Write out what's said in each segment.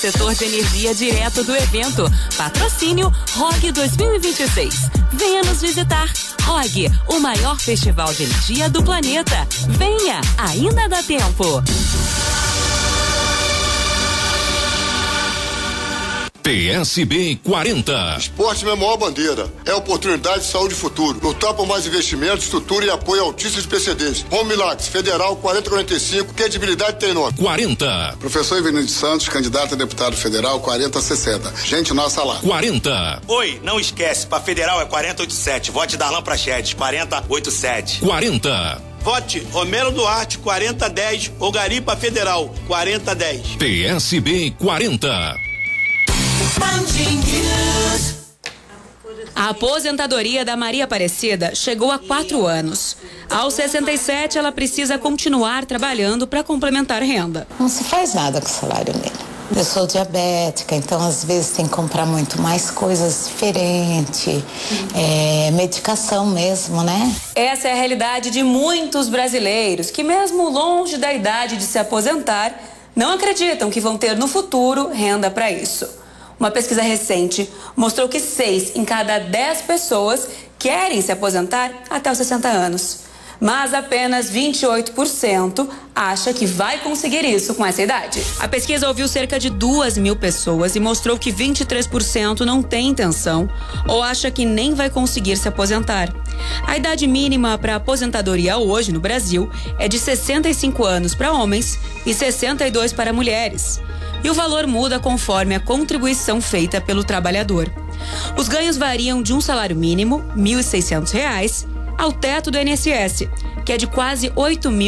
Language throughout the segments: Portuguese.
Setor de energia direto do evento. Patrocínio ROG 2026. Venha nos visitar. ROG, o maior festival de energia do planeta. Venha, ainda dá tempo. PSB 40. Esporte é minha maior bandeira. É oportunidade de saúde e futuro. Lutar por mais investimentos, estrutura e apoio altíssimo de PCDs. Romilax, Federal 4045, credibilidade tem nome. 40. Professor Ivanildo Santos, candidato a deputado federal 4060. Gente nossa lá. 40. Oi, não esquece, pra federal é 4087. Vote Darlan Prachedes, 4087. 40. Vote Romero Duarte, 4010 ou Garipa Federal, 4010. PSB 40. A aposentadoria da Maria Aparecida chegou a 4 anos. Aos 67, ela precisa continuar trabalhando para complementar renda. Não se faz nada com o salário mínimo. Eu sou diabética, então às vezes tem que comprar muito mais coisas diferentes, medicação mesmo, né? Essa é a realidade de muitos brasileiros que, mesmo longe da idade de se aposentar, não acreditam que vão ter no futuro renda para isso. Uma pesquisa recente mostrou que 6 em cada 10 pessoas querem se aposentar até os 60 anos. Mas apenas 28% acha que vai conseguir isso com essa idade. A pesquisa ouviu cerca de 2.000 pessoas e mostrou que 23% não tem intenção ou acha que nem vai conseguir se aposentar. A idade mínima para aposentadoria hoje no Brasil é de 65 anos para homens e 62 para mulheres. E o valor muda conforme a contribuição feita pelo trabalhador. Os ganhos variam de um salário mínimo, R$ 1.600, ao teto do INSS, que é de quase R$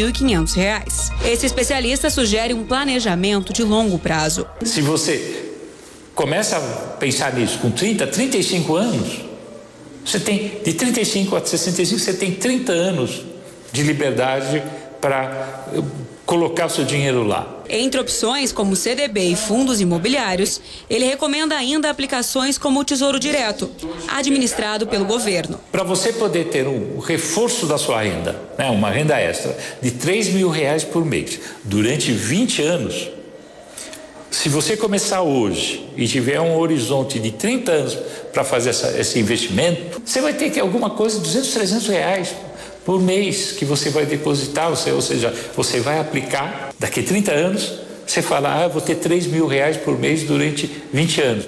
8.500. Esse especialista sugere um planejamento de longo prazo. Se você começa a pensar nisso com 30, 35 anos, você tem de 35 a 65, você tem 30 anos de liberdade para colocar o seu dinheiro lá. Entre opções como CDB e fundos imobiliários, ele recomenda ainda aplicações como o Tesouro Direto, administrado pelo governo. Para você poder ter um reforço da sua renda, né, uma renda extra de R$3.000 por mês, durante 20 anos, se você começar hoje e tiver um horizonte de 30 anos para fazer esse investimento, você vai ter que alguma coisa de R$200, R$300 por mês que você vai depositar, ou seja, você vai aplicar, daqui a 30 anos, você fala, vou ter R$3.000 por mês durante 20 anos.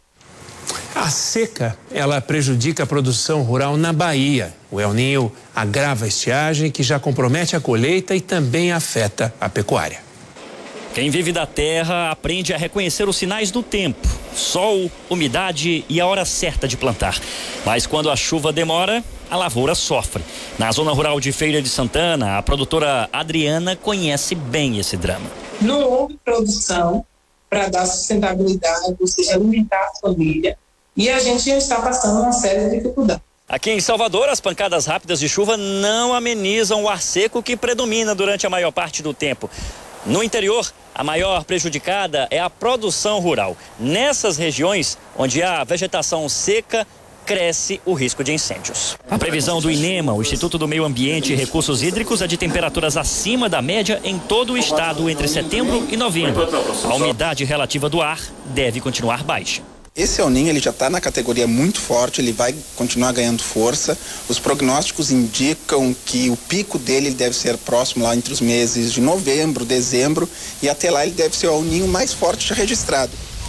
A seca, ela prejudica a produção rural na Bahia. O El Niño agrava a estiagem, que já compromete a colheita e também afeta a pecuária. Quem vive da terra aprende a reconhecer os sinais do tempo, sol, umidade e a hora certa de plantar. Mas quando a chuva demora, a lavoura sofre. Na zona rural de Feira de Santana, a produtora Adriana conhece bem esse drama. Não houve produção para dar sustentabilidade, ou seja, alimentar a família, e a gente já está passando uma série de dificuldades. Aqui em Salvador, as pancadas rápidas de chuva não amenizam o ar seco que predomina durante a maior parte do tempo. No interior, a maior prejudicada é a produção rural. Nessas regiões, onde há vegetação seca, cresce o risco de incêndios. A previsão do INEMA, o Instituto do Meio Ambiente e Recursos Hídricos, é de temperaturas acima da média em todo o estado entre setembro e novembro. A umidade relativa do ar deve continuar baixa. Esse El Niño, ele já está na categoria muito forte, ele vai continuar ganhando força. Os prognósticos indicam que o pico dele deve ser próximo lá entre os meses de novembro, dezembro, e até lá ele deve ser o El Niño mais forte já registrado.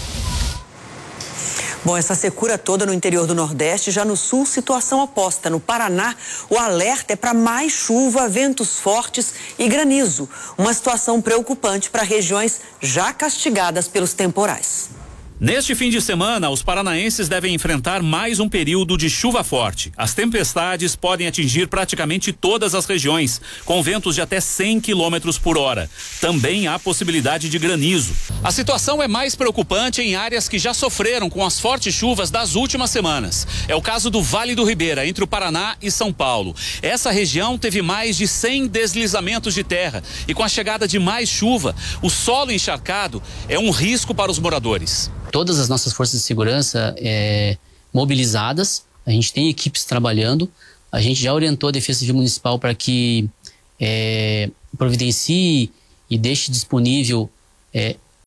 Bom, essa secura toda no interior do Nordeste, já no Sul, situação oposta. No Paraná, o alerta é para mais chuva, ventos fortes e granizo. Uma situação preocupante para regiões já castigadas pelos temporais. Neste fim de semana, os paranaenses devem enfrentar mais um período de chuva forte. As tempestades podem atingir praticamente todas as regiões, com ventos de até 100 km por hora. Também há possibilidade de granizo. A situação é mais preocupante em áreas que já sofreram com as fortes chuvas das últimas semanas. É o caso do Vale do Ribeira, entre o Paraná e São Paulo. Essa região teve mais de 100 deslizamentos de terra e com a chegada de mais chuva, o solo encharcado é um risco para os moradores. Todas as nossas forças de segurança mobilizadas, a gente tem equipes trabalhando, a gente já orientou a Defesa Civil Municipal para que providencie e deixe disponível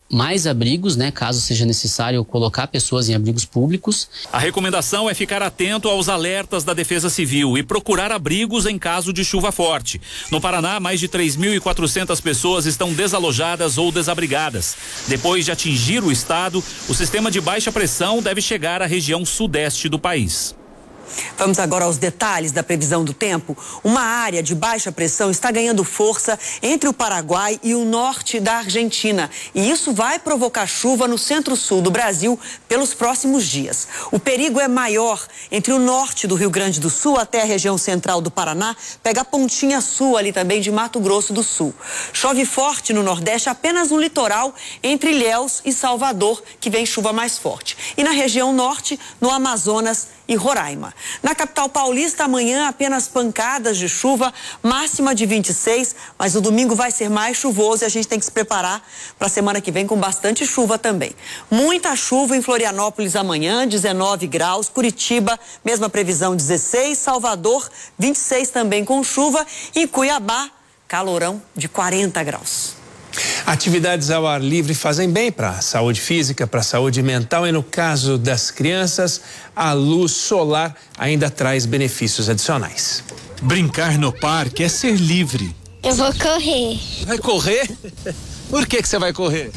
mais abrigos, né, caso seja necessário colocar pessoas em abrigos públicos. A recomendação é ficar atento aos alertas da Defesa Civil e procurar abrigos em caso de chuva forte. No Paraná, mais de 3.400 pessoas estão desalojadas ou desabrigadas. Depois de atingir o estado, o sistema de baixa pressão deve chegar à região sudeste do país. Vamos agora aos detalhes da previsão do tempo. Uma área de baixa pressão está ganhando força entre o Paraguai e o norte da Argentina. E isso vai provocar chuva no centro-sul do Brasil pelos próximos dias. O perigo é maior entre o norte do Rio Grande do Sul até a região central do Paraná, pega a pontinha sul ali também de Mato Grosso do Sul. Chove forte no Nordeste apenas no litoral entre Ilhéus e Salvador, que vem chuva mais forte. E na região norte, no Amazonas e Roraima. Na capital paulista, amanhã apenas pancadas de chuva, máxima de 26, mas o domingo vai ser mais chuvoso e a gente tem que se preparar para a semana que vem com bastante chuva também. Muita chuva em Florianópolis amanhã, 19 graus, Curitiba, mesma previsão, 16, Salvador, 26 também com chuva e Cuiabá, calorão de 40 graus. Atividades ao ar livre fazem bem para a saúde física, para a saúde mental e no caso das crianças, a luz solar ainda traz benefícios adicionais. Brincar no parque é ser livre. Eu vou correr. Vai correr? Por que você vai correr?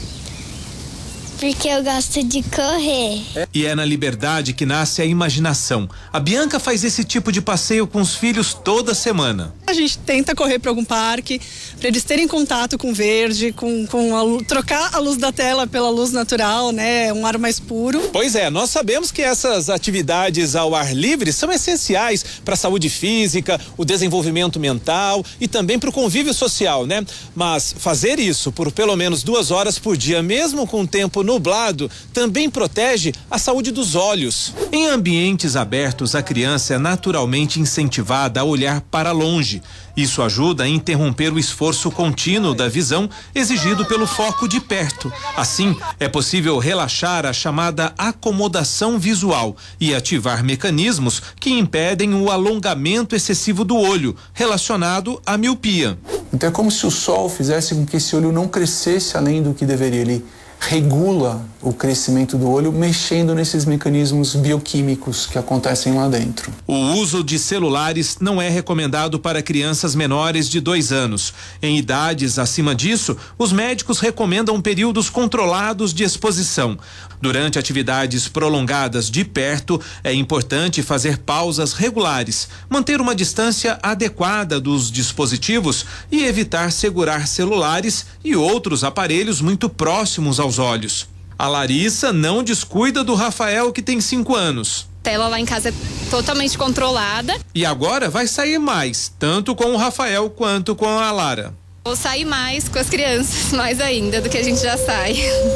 Porque eu gosto de correr. E é na liberdade que nasce a imaginação. A Bianca faz esse tipo de passeio com os filhos toda semana. A gente tenta correr para algum parque, para eles terem contato com o verde, trocar a luz da tela pela luz natural, né? Um ar mais puro. Pois é, nós sabemos que essas atividades ao ar livre são essenciais para a saúde física, o desenvolvimento mental e também para o convívio social, né? Mas fazer isso por pelo menos 2 horas por dia, mesmo com o tempo nublado, também protege a saúde dos olhos. Em ambientes abertos, a criança é naturalmente incentivada a olhar para longe. Isso ajuda a interromper o esforço contínuo da visão exigido pelo foco de perto. Assim, é possível relaxar a chamada acomodação visual e ativar mecanismos que impedem o alongamento excessivo do olho, relacionado à miopia. Então é como se o sol fizesse com que esse olho não crescesse além do que deveria. Ele regula o crescimento do olho, mexendo nesses mecanismos bioquímicos que acontecem lá dentro. O uso de celulares não é recomendado para crianças menores de 2 anos. Em idades acima disso, os médicos recomendam períodos controlados de exposição. Durante atividades prolongadas de perto, é importante fazer pausas regulares, manter uma distância adequada dos dispositivos e evitar segurar celulares e outros aparelhos muito próximos aos olhos. A Larissa não descuida do Rafael, que tem 5 anos. A tela lá em casa é totalmente controlada. E agora vai sair mais, tanto com o Rafael quanto com a Lara. Vou sair mais com as crianças, mais ainda do que a gente já sai.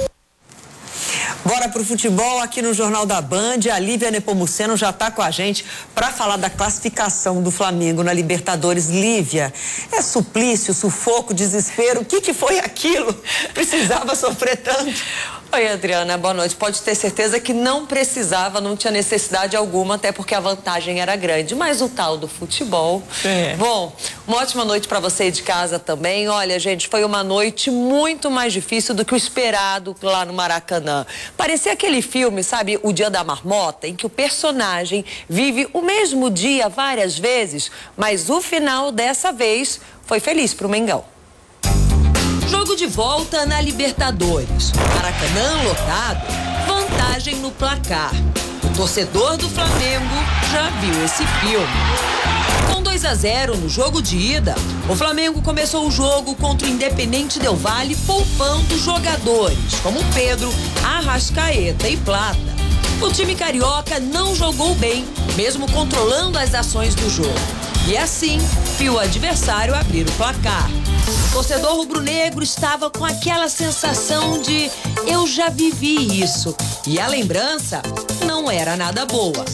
Bora pro futebol aqui no Jornal da Band. A Lívia Nepomuceno já está com a gente para falar da classificação do Flamengo na Libertadores. Lívia, é suplício, sufoco, desespero? O que foi aquilo? Precisava sofrer tanto? Oi, Adriana, boa noite. Pode ter certeza que não precisava, não tinha necessidade alguma, até porque a vantagem era grande. Mas o tal do futebol... Bom, uma ótima noite para você de casa também. Olha, gente, foi uma noite muito mais difícil do que o esperado lá no Maracanã. Parecia aquele filme, sabe, O Dia da Marmota, em que o personagem vive o mesmo dia várias vezes, mas o final dessa vez foi feliz pro Mengão. Jogo de volta na Libertadores. Maracanã lotado, vantagem no placar. O torcedor do Flamengo já viu esse filme. Com 2-0 no jogo de ida, o Flamengo começou o jogo contra o Independente Del Valle poupando jogadores como Pedro, Arrascaeta e Plata. O time carioca não jogou bem, mesmo controlando as ações do jogo. E assim, viu o adversário abrir o placar. O torcedor rubro-negro estava com aquela sensação de eu já vivi isso. E a lembrança não era nada boa.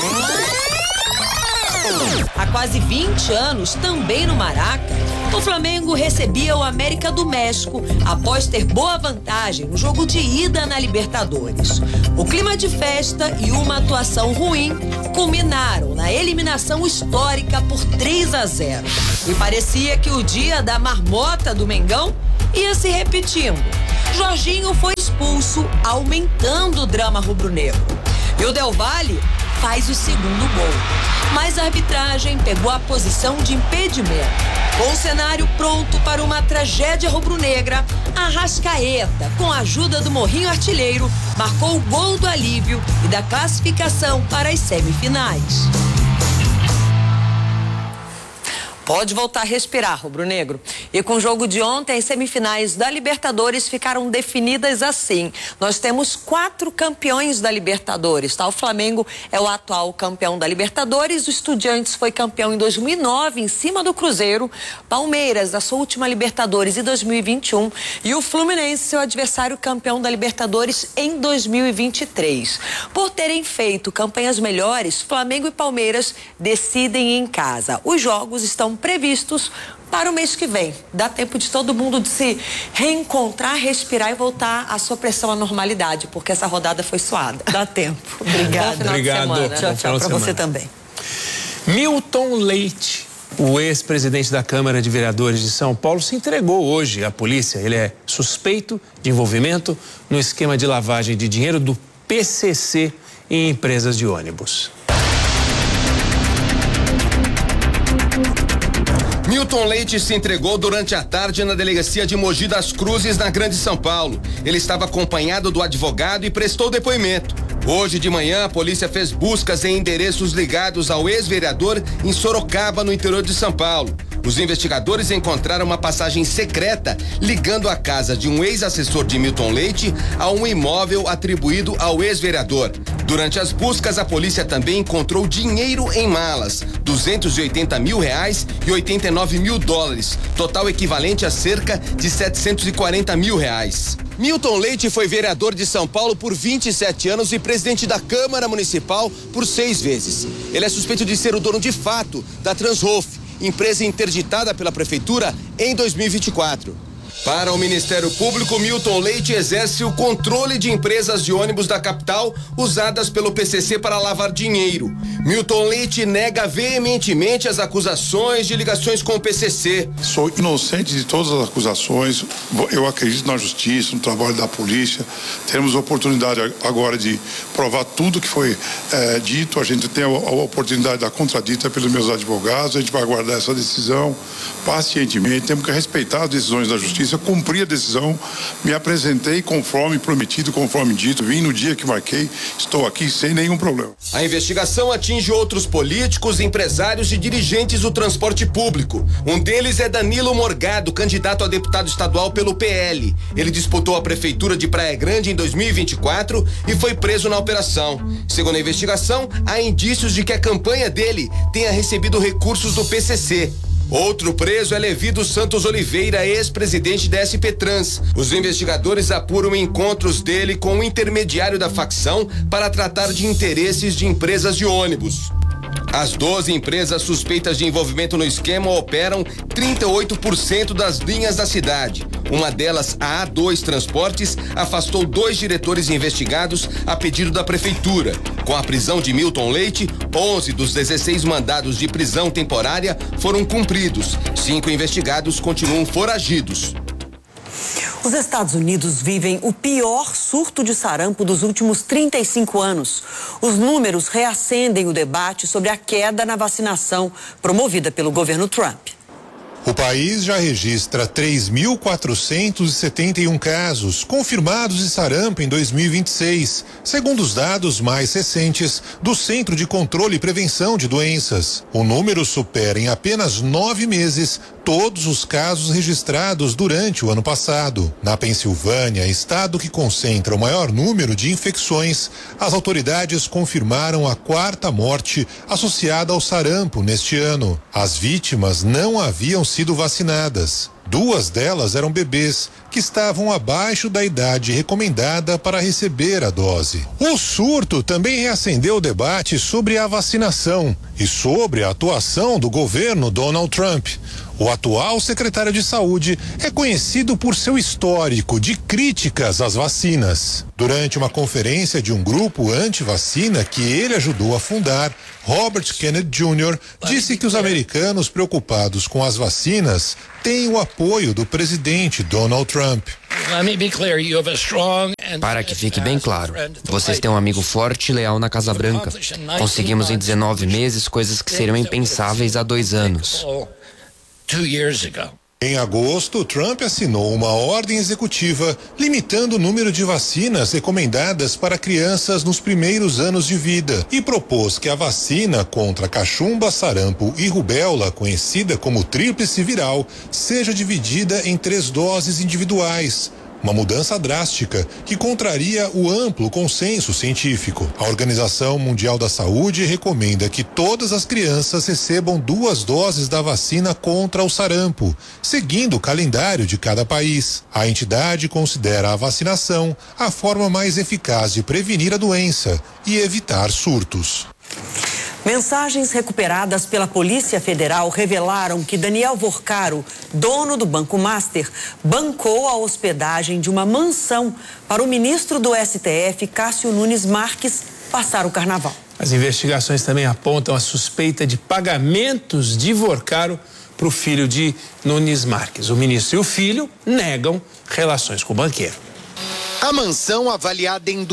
Há quase 20 anos, também no Maraca, o Flamengo recebia o América do México após ter boa vantagem no jogo de ida na Libertadores. O clima de festa e uma atuação ruim culminaram na eliminação histórica por 3-0. E parecia que o dia da marmota do Mengão ia se repetindo. Jorginho foi expulso, aumentando o drama rubro-negro. E o Del Valle faz o segundo gol. Mas a arbitragem pegou a posição de impedimento. Com o cenário pronto para uma tragédia rubro-negra, Arrascaeta, com a ajuda do Morrinho Artilheiro, marcou o gol do alívio e da classificação para as semifinais. Pode voltar a respirar, rubro-negro. E com o jogo de ontem, as semifinais da Libertadores ficaram definidas assim. Nós temos 4 campeões da Libertadores, tá? O Flamengo é o atual campeão da Libertadores, o Estudiantes foi campeão em 2009 em cima do Cruzeiro, Palmeiras, da sua última Libertadores em 2021 e o Fluminense, seu adversário campeão da Libertadores em 2023. Por terem feito campanhas melhores, Flamengo e Palmeiras decidem em casa. Os jogos estão previstos para o mês que vem. Dá tempo de todo mundo de se reencontrar, respirar e voltar à sua pressão à normalidade, porque essa rodada foi suada. Dá tempo. Obrigada. Obrigado. Tchau, tchau para você também. Milton Leite, o ex-presidente da Câmara de Vereadores de São Paulo, se entregou hoje à polícia. Ele é suspeito de envolvimento no esquema de lavagem de dinheiro do PCC em empresas de ônibus. Milton Leite se entregou durante a tarde na delegacia de Mogi das Cruzes, na Grande São Paulo. Ele estava acompanhado do advogado e prestou depoimento. Hoje de manhã, a polícia fez buscas em endereços ligados ao ex-vereador em Sorocaba, no interior de São Paulo. Os investigadores encontraram uma passagem secreta ligando a casa de um ex-assessor de Milton Leite a um imóvel atribuído ao ex-vereador. Durante as buscas, a polícia também encontrou dinheiro em malas, R$280 mil e 89 mil dólares, total equivalente a cerca de R$740 mil. Milton Leite foi vereador de São Paulo por 27 anos e presidente da Câmara Municipal por 6 vezes. Ele é suspeito de ser o dono de fato da Transhof, empresa interditada pela prefeitura em 2024. Para o Ministério Público, Milton Leite exerce o controle de empresas de ônibus da capital usadas pelo PCC para lavar dinheiro. Milton Leite nega veementemente as acusações de ligações com o PCC. Sou inocente de todas as acusações. Eu acredito na justiça, no trabalho da polícia. Temos a oportunidade agora de provar tudo que foi dito. A gente tem a oportunidade da contradita pelos meus advogados. A gente vai aguardar essa decisão pacientemente. Temos que respeitar as decisões da justiça, cumpri a decisão, me apresentei conforme prometido, conforme dito, vim no dia que marquei, estou aqui sem nenhum problema. A investigação atinge outros políticos, empresários e dirigentes do transporte público. Um deles é Danilo Morgado, candidato a deputado estadual pelo PL. Ele disputou a prefeitura de Praia Grande em 2024 e foi preso na operação. Segundo a investigação, há indícios de que a campanha dele tenha recebido recursos do PCC. Outro preso é Levi dos Santos Oliveira, ex-presidente da SP Trans. Os investigadores apuram encontros dele com o intermediário da facção para tratar de interesses de empresas de ônibus. As 12 empresas suspeitas de envolvimento no esquema operam 38% das linhas da cidade. Uma delas, a A2 Transportes, afastou 2 diretores investigados a pedido da prefeitura. Com a prisão de Milton Leite, 11 dos 16 mandados de prisão temporária foram cumpridos. 5 investigados continuam foragidos. Os Estados Unidos vivem o pior surto de sarampo dos últimos 35 anos. Os números reacendem o debate sobre a queda na vacinação promovida pelo governo Trump. O país já registra 3.471 casos confirmados de sarampo em 2026, segundo os dados mais recentes do Centro de Controle e Prevenção de Doenças. O número supera em apenas 9 meses todos os casos registrados durante o ano passado. Na Pensilvânia, estado que concentra o maior número de infecções, as autoridades confirmaram a 4ª morte associada ao sarampo neste ano. As vítimas não haviam sido vacinadas. 2 delas eram bebês que estavam abaixo da idade recomendada para receber a dose. O surto também reacendeu o debate sobre a vacinação e sobre a atuação do governo Donald Trump. O atual secretário de Saúde é conhecido por seu histórico de críticas às vacinas. Durante uma conferência de um grupo anti-vacina que ele ajudou a fundar, Robert Kennedy Jr. disse que os americanos preocupados com as vacinas têm o apoio do presidente Donald Trump. Trump. Para que fique bem claro, vocês têm um amigo forte e leal na Casa Branca. Conseguimos em 19 meses coisas que seriam impensáveis há 2 anos. Em agosto, Trump assinou uma ordem executiva limitando o número de vacinas recomendadas para crianças nos primeiros anos de vida e propôs que a vacina contra cachumba, sarampo e rubéola, conhecida como tríplice viral, seja dividida em 3 doses individuais. Uma mudança drástica que contraria o amplo consenso científico. A Organização Mundial da Saúde recomenda que todas as crianças recebam 2 doses da vacina contra o sarampo, seguindo o calendário de cada país. A entidade considera a vacinação a forma mais eficaz de prevenir a doença e evitar surtos. Mensagens recuperadas pela Polícia Federal revelaram que Daniel Vorcaro, dono do Banco Master, bancou a hospedagem de uma mansão para o ministro do STF, Cássio Nunes Marques, passar o carnaval. As investigações também apontam a suspeita de pagamentos de Vorcaro para o filho de Nunes Marques. O ministro e o filho negam relações com o banqueiro. A mansão, avaliada em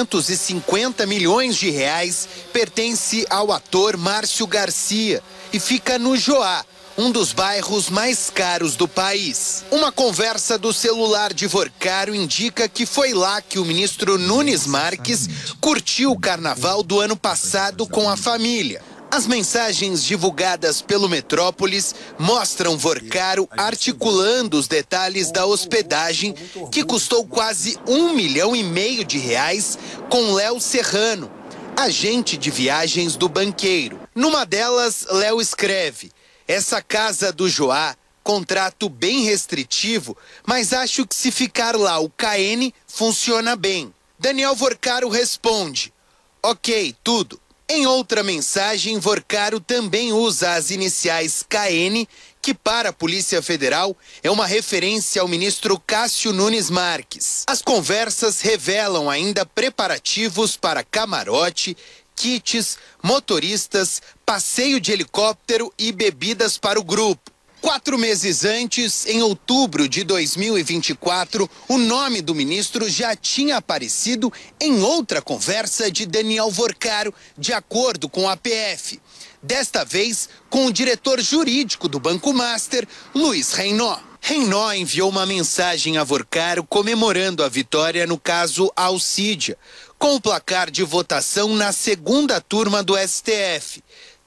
250 milhões de reais, pertence ao ator Márcio Garcia e fica no Joá, um dos bairros mais caros do país. Uma conversa do celular de Vorcaro indica que foi lá que o ministro Nunes Marques curtiu o carnaval do ano passado com a família. As mensagens divulgadas pelo Metrópolis mostram Vorcaro articulando os detalhes da hospedagem, que custou quase R$1,5 milhão de reais, com Léo Serrano, agente de viagens do banqueiro. Numa delas, Léo escreve: "Essa casa do Joá, contrato bem restritivo, mas acho que se ficar lá o KN, funciona bem." Daniel Vorcaro responde: "Ok, tudo." Em outra mensagem, Vorcaro também usa as iniciais KN, que para a Polícia Federal é uma referência ao ministro Cássio Nunes Marques. As conversas revelam ainda preparativos para camarote, kits, motoristas, passeio de helicóptero e bebidas para o grupo. 4 meses antes, em outubro de 2024, o nome do ministro já tinha aparecido em outra conversa de Daniel Vorcaro, de acordo com a PF. Desta vez, com o diretor jurídico do Banco Master, Luiz Reynó. Reynó enviou uma mensagem a Vorcaro comemorando a vitória no caso Alcídia, com o placar de votação na segunda turma do STF,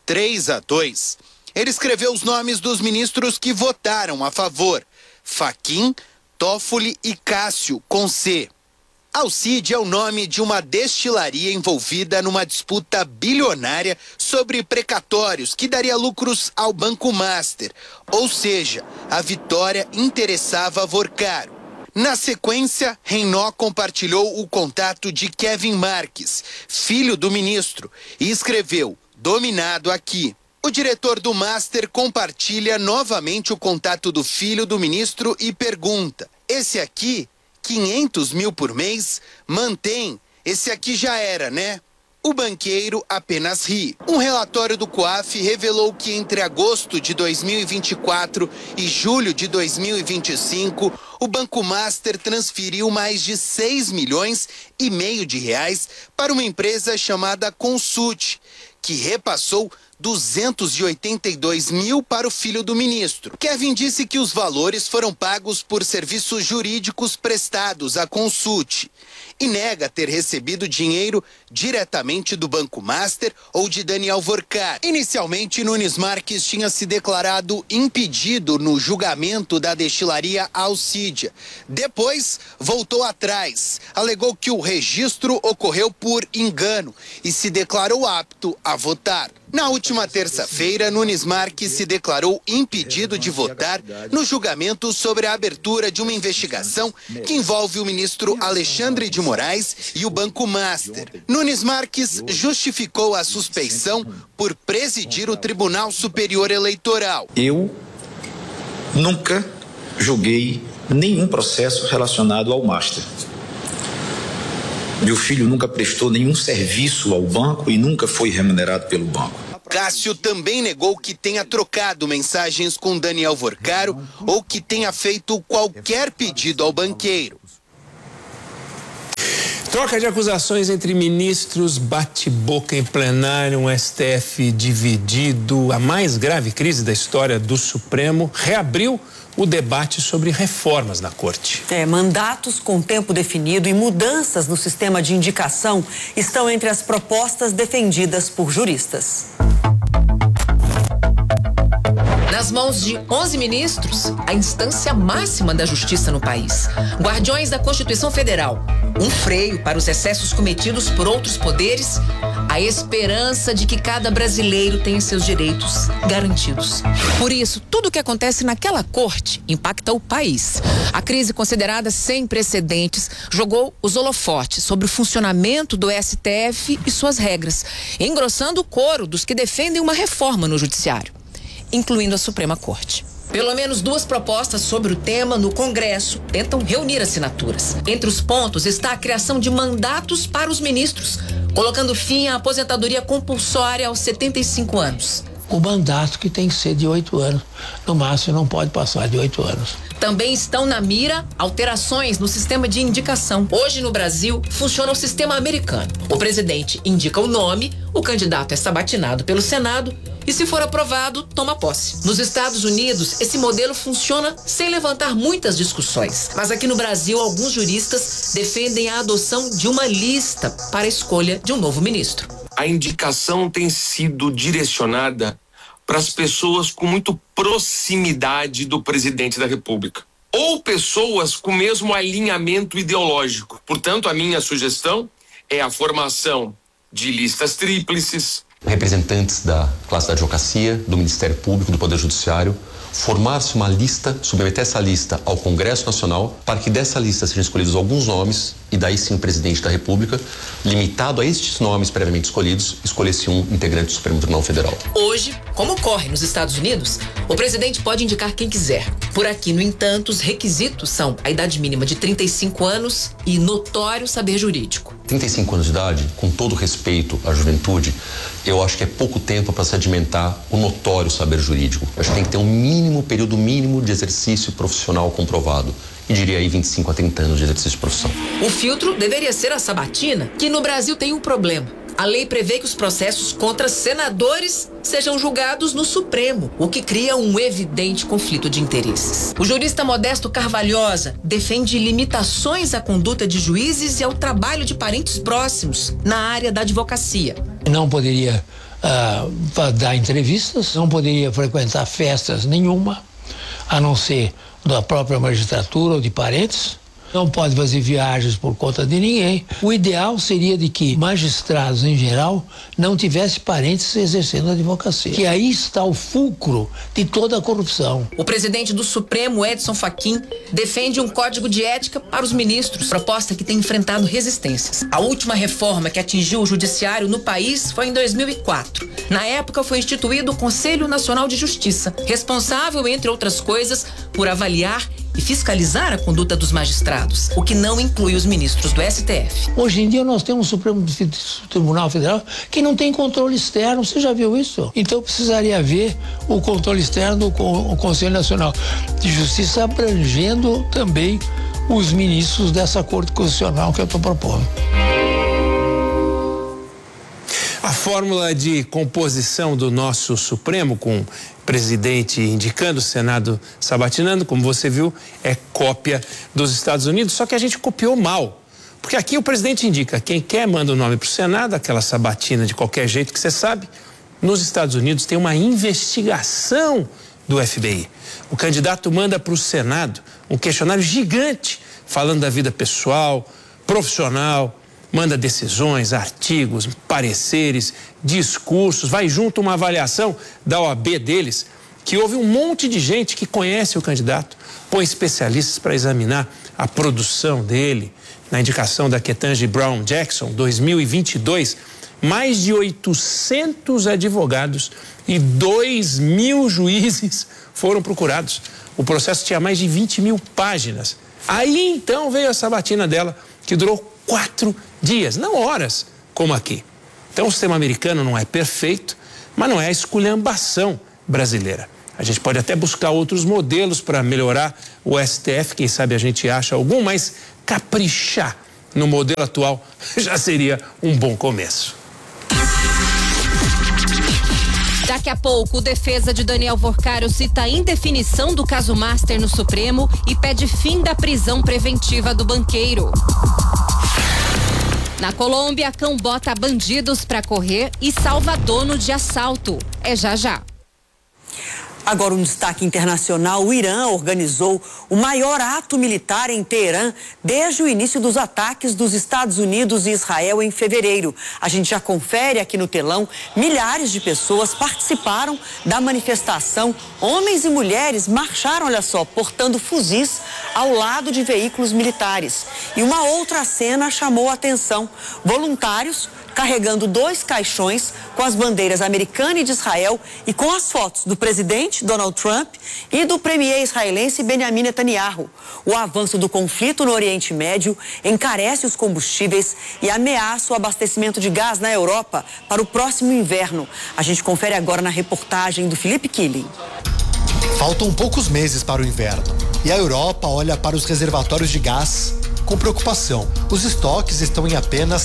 3-2. Ele escreveu os nomes dos ministros que votaram a favor: Fachin, Toffoli e Cássio, com C. Alcídia é o nome de uma destilaria envolvida numa disputa bilionária sobre precatórios que daria lucros ao Banco Master, ou seja, a vitória interessava Vorcaro. Na sequência, Reynó compartilhou o contato de Kevin Marques, filho do ministro, e escreveu: "Dominado aqui." O diretor do Master compartilha novamente o contato do filho do ministro e pergunta: "Esse aqui, 500 mil por mês? Mantém, esse aqui já era, né?" O banqueiro apenas ri. Um relatório do COAF revelou que entre agosto de 2024 e julho de 2025, o Banco Master transferiu mais de 6,5 milhões de reais para uma empresa chamada Consult, que repassou 282 mil para o filho do ministro. Kevin disse que os valores foram pagos por serviços jurídicos prestados à Consult e nega ter recebido dinheiro diretamente do Banco Master ou de Daniel Vorcaro. Inicialmente, Nunes Marques tinha se declarado impedido no julgamento da destilaria Alcídia. Depois, voltou atrás, alegou que o registro ocorreu por engano e se declarou apto a votar. Na última terça-feira, Nunes Marques se declarou impedido de votar no julgamento sobre a abertura de uma investigação que envolve o ministro Alexandre de Moraes e o Banco Master. Nunes Marques justificou a suspeição por presidir o Tribunal Superior Eleitoral. Eu nunca julguei nenhum processo relacionado ao Master. Meu filho nunca prestou nenhum serviço ao banco e nunca foi remunerado pelo banco. Cássio também negou que tenha trocado mensagens com Daniel Vorcaro ou que tenha feito qualquer pedido ao banqueiro. Troca de acusações entre ministros, bate-boca em plenário, um STF dividido, a mais grave crise da história do Supremo, reabriu o debate sobre reformas na corte. Mandatos com tempo definido e mudanças no sistema de indicação estão entre as propostas defendidas por juristas. Nas mãos de 11 ministros, a instância máxima da justiça no país. Guardiões da Constituição Federal. Um freio para os excessos cometidos por outros poderes. A esperança de que cada brasileiro tenha seus direitos garantidos. Por isso, tudo o que acontece naquela corte impacta o país. A crise, considerada sem precedentes, jogou os holofotes sobre o funcionamento do STF e suas regras, engrossando o coro dos que defendem uma reforma no judiciário, incluindo a Suprema Corte. Pelo menos 2 propostas sobre o tema no Congresso tentam reunir assinaturas. Entre os pontos está a criação de mandatos para os ministros, colocando fim à aposentadoria compulsória aos 75 anos. O mandato que tem que ser de 8 anos, no máximo não pode passar de 8 anos. Também estão na mira alterações no sistema de indicação. Hoje no Brasil funciona o sistema americano. O presidente indica o nome, o candidato é sabatinado pelo Senado e, se for aprovado, toma posse. Nos Estados Unidos, esse modelo funciona sem levantar muitas discussões. Mas aqui no Brasil, alguns juristas defendem a adoção de uma lista para a escolha de um novo ministro. A indicação tem sido direcionada para as pessoas com muito proximidade do presidente da República, ou pessoas com o mesmo alinhamento ideológico. Portanto, a minha sugestão é a formação de listas tríplices. Representantes da classe da advocacia, do Ministério Público, do Poder Judiciário, formar-se uma lista, submeter essa lista ao Congresso Nacional, para que dessa lista sejam escolhidos alguns nomes, e daí sim o presidente da República, limitado a estes nomes previamente escolhidos, escolhesse um integrante do Supremo Tribunal Federal. Hoje, como ocorre nos Estados Unidos, o presidente pode indicar quem quiser. Por aqui, no entanto, os requisitos são a idade mínima de 35 anos e notório saber jurídico. 35 anos de idade, com todo respeito à juventude, eu acho que é pouco tempo para sedimentar o notório saber jurídico. Eu acho que tem que ter um período mínimo de exercício profissional comprovado. E diria aí 25 a 30 anos de exercício de profissão. O filtro deveria ser a sabatina, que no Brasil tem um problema. A lei prevê que os processos contra senadores sejam julgados no Supremo, o que cria um evidente conflito de interesses. O jurista Modesto Carvalhosa defende limitações à conduta de juízes e ao trabalho de parentes próximos na área da advocacia. Não poderia dar entrevistas, não poderia frequentar festas nenhuma, a não ser da própria magistratura ou de parentes. Não pode fazer viagens por conta de ninguém. O ideal seria de que magistrados, em geral, não tivessem parentes exercendo a advocacia. Que aí está o fulcro de toda a corrupção. O presidente do Supremo, Edson Fachin, defende um código de ética para os ministros, proposta que tem enfrentado resistências. A última reforma que atingiu o judiciário no país foi em 2004. Na época foi instituído o Conselho Nacional de Justiça, responsável, entre outras coisas, por avaliar e fiscalizar a conduta dos magistrados, o que não inclui os ministros do STF. Hoje em dia nós temos um Supremo Tribunal Federal que não tem controle externo, você já viu isso? Então precisaria haver o controle externo do Conselho Nacional de Justiça abrangendo também os ministros dessa Corte Constitucional que eu estou propondo. A fórmula de composição do nosso Supremo, com o presidente indicando, o Senado sabatinando, como você viu, é cópia dos Estados Unidos, só que a gente copiou mal. Porque aqui o presidente indica quem quer, manda o nome para o Senado, aquela sabatina de qualquer jeito que você sabe. Nos Estados Unidos tem uma investigação do FBI. O candidato manda para o Senado um questionário gigante, falando da vida pessoal, profissional, manda decisões, artigos, pareceres, discursos, vai junto uma avaliação da OAB deles, que houve um monte de gente que conhece o candidato, põe especialistas para examinar a produção dele. Na indicação da Ketanji Brown Jackson, 2022, mais de 800 advogados e 2.000 juízes foram procurados. O processo tinha mais de 20 mil páginas. Aí então veio a sabatina dela, que durou 4 dias, não horas, como aqui. Então o sistema americano não é perfeito, mas não é a esculhambação brasileira. A gente pode até buscar outros modelos para melhorar o STF, quem sabe a gente acha algum, mas caprichar no modelo atual já seria um bom começo. Daqui a pouco, defesa de Daniel Vorcário cita a indefinição do caso Master no Supremo e pede fim da prisão preventiva do banqueiro. Na Colômbia, cão bota bandidos para correr e salva dono de assalto. É já já. Agora um destaque internacional, o Irã organizou o maior ato militar em Teherã desde o início dos ataques dos Estados Unidos e Israel em fevereiro. A gente já confere aqui no telão, milhares de pessoas participaram da manifestação. Homens e mulheres marcharam, olha só, portando fuzis ao lado de veículos militares. E uma outra cena chamou a atenção. Voluntários carregando 2 caixões com as bandeiras americana e de Israel e com as fotos do presidente Donald Trump e do premier israelense Benjamin Netanyahu. O avanço do conflito no Oriente Médio encarece os combustíveis e ameaça o abastecimento de gás na Europa para o próximo inverno. A gente confere agora na reportagem do Felipe Killing. Faltam poucos meses para o inverno e a Europa olha para os reservatórios de gás com preocupação. Os estoques estão em apenas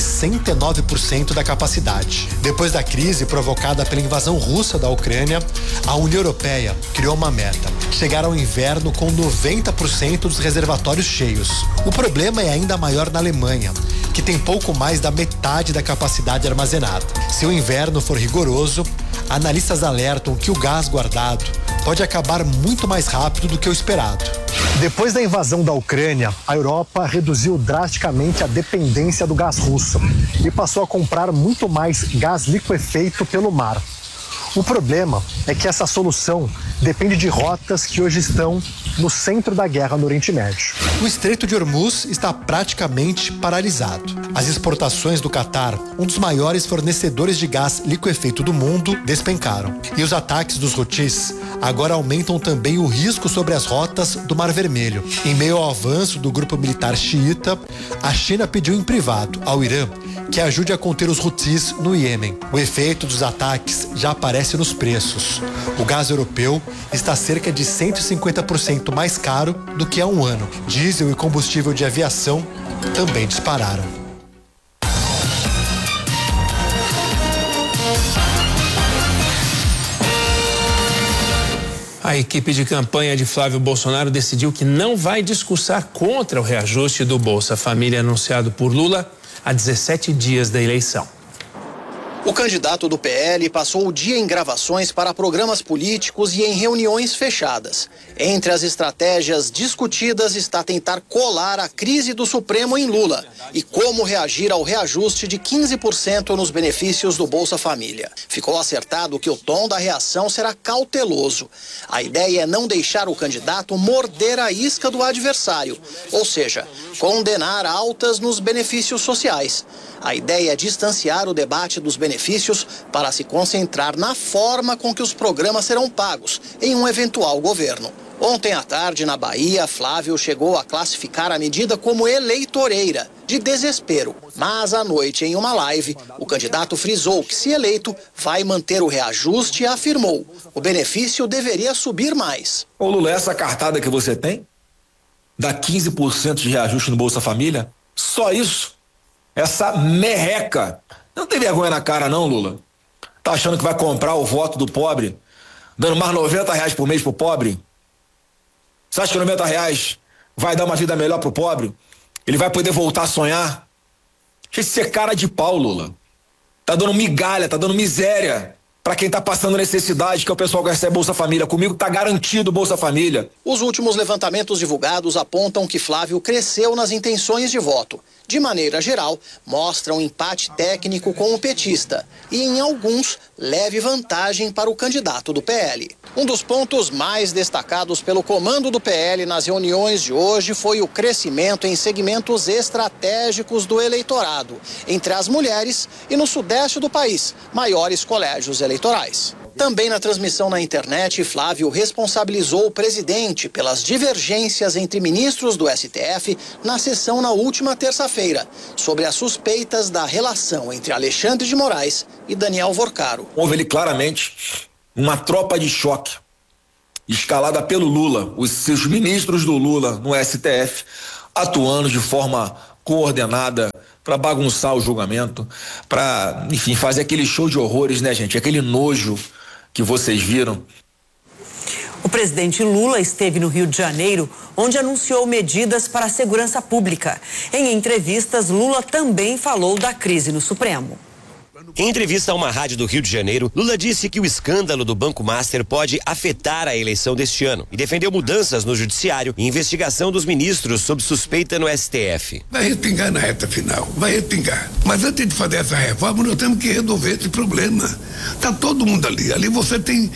69% da capacidade. Depois da crise provocada pela invasão russa da Ucrânia, a União Europeia criou uma meta: chegar ao inverno com 90% dos reservatórios cheios. O problema é ainda maior na Alemanha, que tem pouco mais da metade da capacidade armazenada. Se o inverno for rigoroso, analistas alertam que o gás guardado pode acabar muito mais rápido do que o esperado. Depois da invasão da Ucrânia, a Europa reduziu drasticamente a dependência do gás russo e passou a comprar muito mais gás liquefeito pelo mar. O problema é que essa solução depende de rotas que hoje estão no centro da guerra no Oriente Médio. O Estreito de Hormuz está praticamente paralisado. As exportações do Catar, um dos maiores fornecedores de gás liquefeito do mundo, despencaram. E os ataques dos Houthis agora aumentam também o risco sobre as rotas do Mar Vermelho. Em meio ao avanço do grupo militar xiita, a China pediu em privado ao Irã que ajude a conter os Houthis no Iêmen. O efeito dos ataques já aparece nos preços. O gás europeu está cerca de 150% mais caro do que há um ano. Diesel e combustível de aviação também dispararam. A equipe de campanha de Flávio Bolsonaro decidiu que não vai discursar contra o reajuste do Bolsa Família anunciado por Lula há 17 dias da eleição. O candidato do PL passou o dia em gravações para programas políticos e em reuniões fechadas. Entre as estratégias discutidas está tentar colar a crise do Supremo em Lula e como reagir ao reajuste de 15% nos benefícios do Bolsa Família. Ficou acertado que o tom da reação será cauteloso. A ideia é não deixar o candidato morder a isca do adversário, ou seja, condenar altas nos benefícios sociais. A ideia é distanciar o debate dos benefícios para se concentrar na forma com que os programas serão pagos em um eventual governo. Ontem à tarde, na Bahia, Flávio chegou a classificar a medida como eleitoreira, de desespero. Mas à noite, em uma live, o candidato frisou que, se eleito, vai manter o reajuste e afirmou: o benefício deveria subir mais. Ô Lula, essa cartada que você tem, dá 15% de reajuste no Bolsa Família, só isso? Essa merreca. Não tem vergonha na cara não, Lula? Tá achando que vai comprar o voto do pobre, dando mais R$90 por mês pro pobre? Você acha que R$90 vai dar uma vida melhor pro pobre? Ele vai poder voltar a sonhar? Deixa de ser cara de pau, Lula. Tá dando migalha, tá dando miséria para quem tá passando necessidade, que é o pessoal que recebe Bolsa Família. Comigo tá garantido Bolsa Família. Os últimos levantamentos divulgados apontam que Flávio cresceu nas intenções de voto. De maneira geral, mostra um empate técnico com o petista e, em alguns, leve vantagem para o candidato do PL. Um dos pontos mais destacados pelo comando do PL nas reuniões de hoje foi o crescimento em segmentos estratégicos do eleitorado, entre as mulheres e, no sudeste do país, maiores colégios eleitorais. eleitorais. Também na transmissão na internet, Flávio responsabilizou o presidente pelas divergências entre ministros do STF na sessão na última terça-feira, sobre as suspeitas da relação entre Alexandre de Moraes e Daniel Vorcaro. Houve ali claramente uma tropa de choque escalada pelo Lula, os ministros do Lula no STF, atuando de forma coordenada para bagunçar o julgamento, para, enfim, fazer aquele show de horrores, né, gente? Aquele nojo que vocês viram. O presidente Lula esteve no Rio de Janeiro, onde anunciou medidas para a segurança pública. Em entrevistas, Lula também falou da crise no Supremo. Em entrevista a uma rádio do Rio de Janeiro, Lula disse que o escândalo do Banco Master pode afetar a eleição deste ano e defendeu mudanças no judiciário e investigação dos ministros sob suspeita no STF. Vai respingar na reta final, vai respingar. Mas antes de fazer essa reforma, nós temos que resolver esse problema. Está todo mundo ali. Ali você tem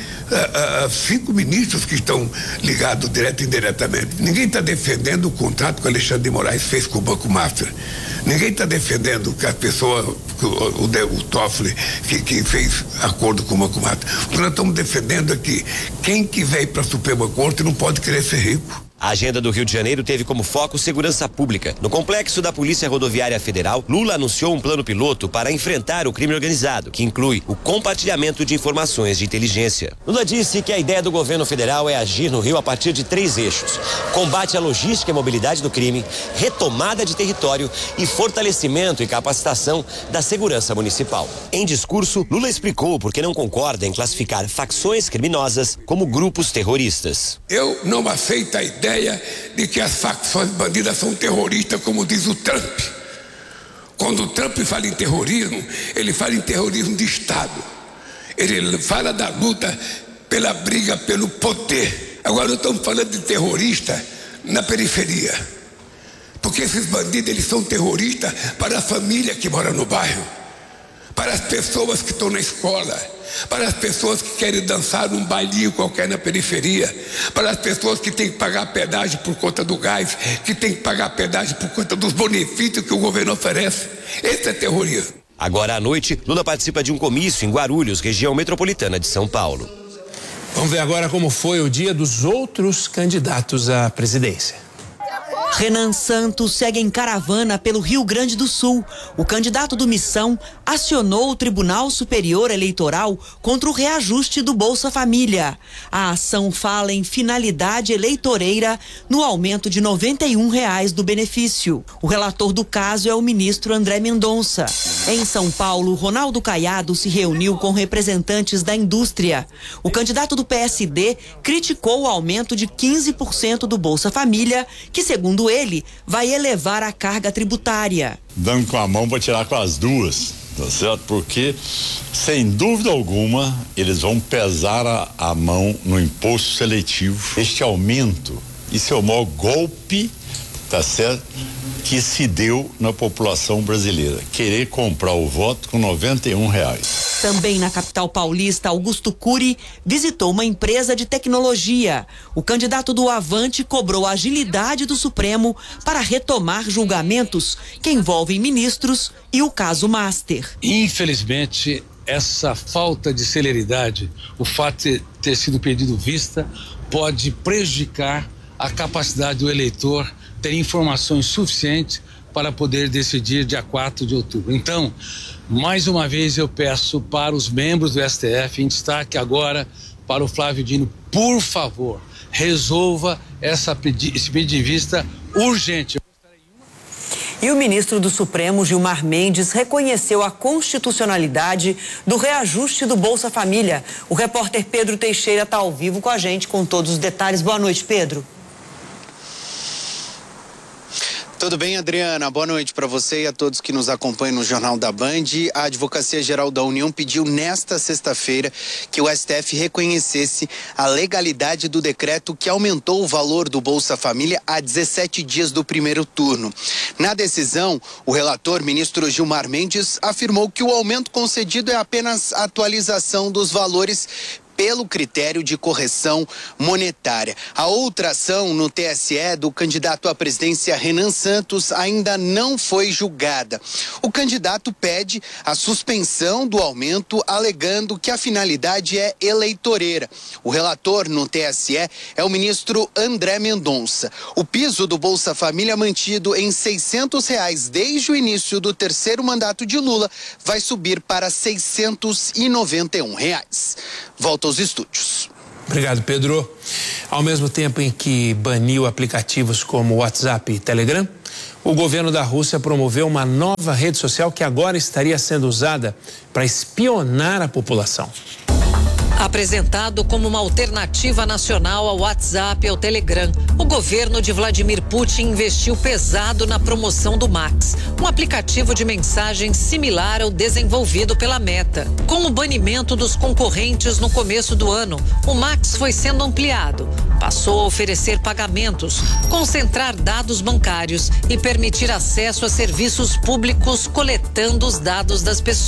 5 ministros que estão ligados direto e indiretamente. Ninguém está defendendo o contrato que o Alexandre de Moraes fez com o Banco Master. Ninguém está defendendo que a pessoa, o Toffoli, que fez acordo com o Banco Master. O que nós estamos defendendo é que quem quiser ir para a Suprema Corte não pode querer ser rico. A agenda do Rio de Janeiro teve como foco segurança pública. No complexo da Polícia Rodoviária Federal, Lula anunciou um plano piloto para enfrentar o crime organizado, que inclui o compartilhamento de informações de inteligência. Lula disse que a ideia do governo federal é agir no Rio a partir de 3 eixos: combate à logística e mobilidade do crime, retomada de território e fortalecimento e capacitação da segurança municipal. Em discurso, Lula explicou por que não concorda em classificar facções criminosas como grupos terroristas. Eu não aceito a ideia de que as facções bandidas são terroristas, como diz o Trump. Quando o Trump fala em terrorismo, ele fala em terrorismo de Estado. Ele fala da luta pela briga pelo poder. Agora nós estamos falando de terrorista na periferia. Porque esses bandidos, eles são terroristas para a família que mora no bairro, para as pessoas que estão na escola, para as pessoas que querem dançar num bailinho qualquer na periferia, para as pessoas que têm que pagar pedágio por conta do gás, que têm que pagar pedágio por conta dos benefícios que o governo oferece. Esse é terrorismo. Agora à noite, Lula participa de um comício em Guarulhos, região metropolitana de São Paulo. Vamos ver agora como foi o dia dos outros candidatos à presidência. Renan Santos segue em caravana pelo Rio Grande do Sul. O candidato do Missão acionou o Tribunal Superior Eleitoral contra o reajuste do Bolsa Família. A ação fala em finalidade eleitoreira no aumento de R$ 91 do benefício. O relator do caso é o ministro André Mendonça. Em São Paulo, Ronaldo Caiado se reuniu com representantes da indústria. O candidato do PSD criticou o aumento de 15% do Bolsa Família, que, segundo ele, vai elevar a carga tributária. Dando com a mão para tirar com as duas, tá certo? Porque, sem dúvida alguma, eles vão pesar a mão no imposto seletivo. Este aumento, isso é o maior golpe, tá certo? Que se deu na população brasileira. Querer comprar o voto com R$ 91. Também na capital paulista, Augusto Cury visitou uma empresa de tecnologia. O candidato do Avante cobrou a agilidade do Supremo para retomar julgamentos que envolvem ministros e o caso Master. Infelizmente, essa falta de celeridade, o fato de ter sido pedido vista, pode prejudicar a capacidade do eleitor ter informações suficientes para poder decidir dia 4 de outubro. Então, mais uma vez eu peço para os membros do STF, em destaque agora para o Flávio Dino, por favor, resolva esse pedido de vista urgente. E o ministro do Supremo, Gilmar Mendes, reconheceu a constitucionalidade do reajuste do Bolsa Família. O repórter Pedro Teixeira está ao vivo com a gente com todos os detalhes. Boa noite, Pedro. Tudo bem, Adriana? Boa noite para você e a todos que nos acompanham no Jornal da Band. A Advocacia Geral da União pediu nesta sexta-feira que o STF reconhecesse a legalidade do decreto que aumentou o valor do Bolsa Família a 17 dias do primeiro turno. Na decisão, o relator, ministro Gilmar Mendes, afirmou que o aumento concedido é apenas atualização dos valores pelo critério de correção monetária. A outra ação no TSE do candidato à presidência Renan Santos ainda não foi julgada. O candidato pede a suspensão do aumento, alegando que a finalidade é eleitoreira. O relator no TSE é o ministro André Mendonça. O piso do Bolsa Família, mantido em R$ 600 desde o início do terceiro mandato de Lula, vai subir para R$ 691. Volta aos estúdios. Obrigado, Pedro. Ao mesmo tempo em que baniu aplicativos como WhatsApp e Telegram, o governo da Rússia promoveu uma nova rede social que agora estaria sendo usada para espionar a população. Apresentado como uma alternativa nacional ao WhatsApp e ao Telegram, o governo de Vladimir Putin investiu pesado na promoção do Max, um aplicativo de mensagem similar ao desenvolvido pela Meta. Com o banimento dos concorrentes no começo do ano, o Max foi sendo ampliado. Passou a oferecer pagamentos, concentrar dados bancários e permitir acesso a serviços públicos coletando os dados das pessoas.